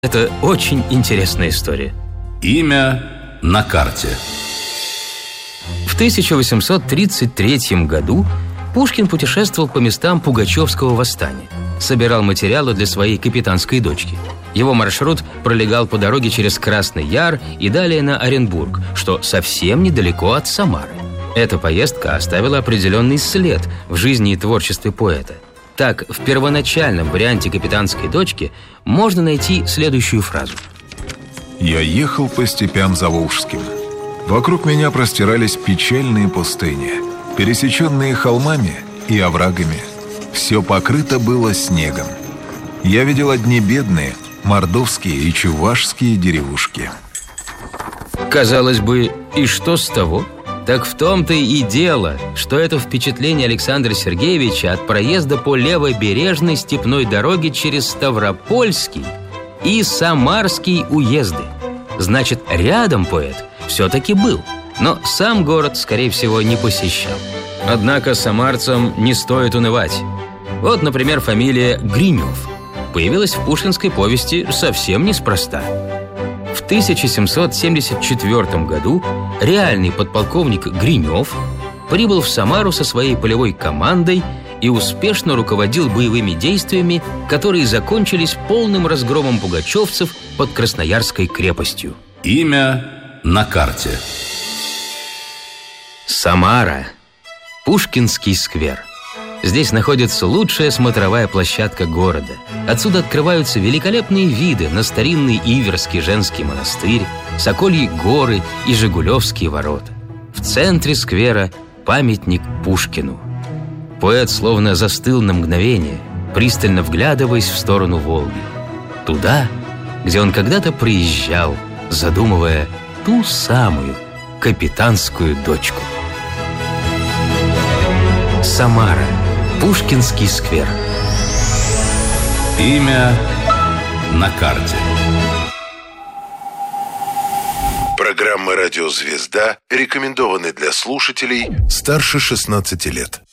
Это очень интересная история. Имя на карте. В 1833 году Пушкин путешествовал по местам Пугачевского восстания. Собирал материалы для своей капитанской дочки. Его маршрут пролегал по дороге через Красный Яр и далее на Оренбург, что совсем недалеко от Самары. Эта поездка оставила определенный след в жизни и творчестве поэта. Так, в первоначальном варианте «Капитанской дочки» можно найти следующую фразу. «Я ехал по степям заволжским. Вокруг меня простирались печальные пустыни, пересеченные холмами и оврагами. Все покрыто было снегом. Я видел одни бедные мордовские и чувашские деревушки». Казалось бы, и что с того? Так в том-то и дело, что это впечатление Александра Сергеевича от проезда по левобережной степной дороге через Ставропольский и Самарский уезды. Значит, рядом поэт все-таки был, но сам город, скорее всего, не посещал. Однако самарцам не стоит унывать. Вот, например, фамилия Гринев появилась в пушкинской повести совсем неспроста. В 1774 году реальный подполковник Гринев прибыл в Самару со своей полевой командой и успешно руководил боевыми действиями, которые закончились полным разгромом пугачевцев под Красноярской крепостью. Имя на карте. Самара. Пушкинский сквер. Здесь находится лучшая смотровая площадка города. Отсюда открываются великолепные виды на старинный Иверский женский монастырь, Сокольи горы и Жигулевские ворота. В центре сквера памятник Пушкину. Поэт словно застыл на мгновение, пристально вглядываясь в сторону Волги. Туда, где он когда-то приезжал, задумывая ту самую капитанскую дочку. Самара. Пушкинский сквер. Имя на карте. Программа «Радио Звезда» рекомендованы для слушателей старше 16 лет.